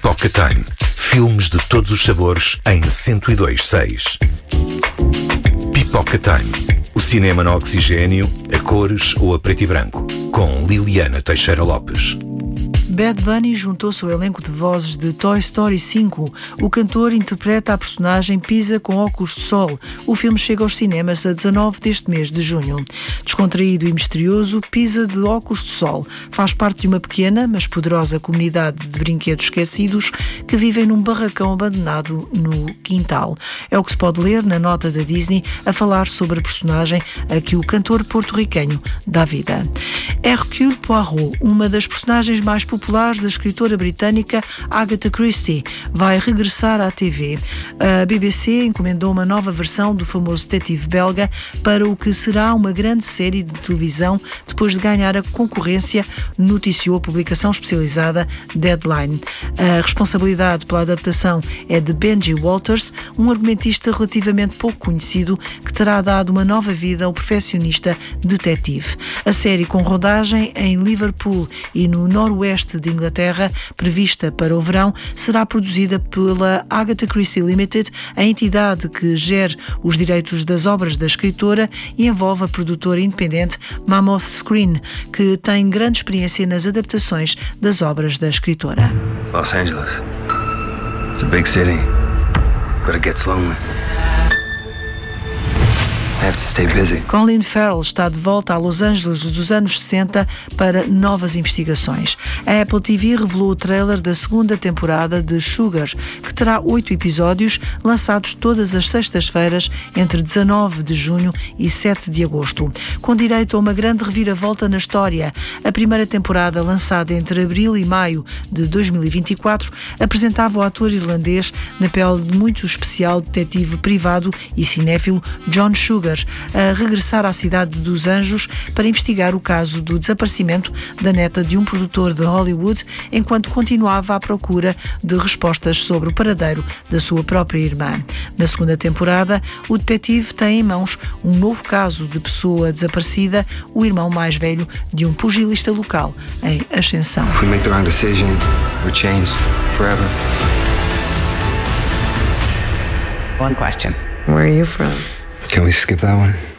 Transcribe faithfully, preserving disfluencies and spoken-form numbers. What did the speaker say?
Pipoca Time. Filmes de todos os sabores em cento e dois seis. Pipoca Time. O cinema no oxigênio, a cores ou a preto e branco. Com Liliana Teixeira Lopes. Bad Bunny juntou-se ao elenco de vozes de Toy Story cinco. O cantor interpreta a personagem Pisa com óculos de sol. O filme chega aos cinemas a dezanove deste mês de junho. Descontraído e misterioso, Pisa de óculos de sol faz parte de uma pequena, mas poderosa comunidade de brinquedos esquecidos que vivem num barracão abandonado no quintal. É o que se pode ler na nota da Disney a falar sobre a personagem a que o cantor porto-riquenho dá vida. Hercule Poirot, uma das personagens mais populares da escritora britânica Agatha Christie, vai regressar à T V. A B B C encomendou uma nova versão do famoso detetive belga para o que será uma grande série de televisão depois de ganhar a concorrência, noticiou a publicação especializada Deadline. A responsabilidade pela adaptação é de Benji Walters, um argumentista relativamente pouco conhecido que terá dado uma nova vida ao perfeccionista detetive. A série, com rodagem em Liverpool e no noroeste de Inglaterra, prevista para o verão, será produzida pela Agatha Christie Limited, a entidade que gere os direitos das obras da escritora, e envolve a produtora independente Mammoth Screen, que tem grande experiência nas adaptações das obras da escritora. Los Angeles. It's a big city, but it gets lonely. I have to stay busy. Colin Farrell está de volta a Los Angeles dos anos sessenta para novas investigações. A Apple T V revelou o trailer da segunda temporada de Sugar, que terá oito episódios lançados todas as sextas-feiras entre dezanove de junho e sete de agosto, com direito a uma grande reviravolta na história. A primeira temporada, lançada entre abril e maio de dois mil e vinte e quatro, apresentava o ator irlandês na pele de muito especial detetive privado e cinéfilo John Sugar, a regressar à cidade dos Anjos para investigar o caso do desaparecimento da neta de um produtor de Hollywood, enquanto continuava à procura de respostas sobre o paradeiro da sua própria irmã. Na segunda temporada, o detetive tem em mãos um novo caso de pessoa desaparecida, o irmão mais velho de um pugilista local em ascensão. If we make the wrong decision, we're changed forever. One question. Where are you from? Can we skip that one?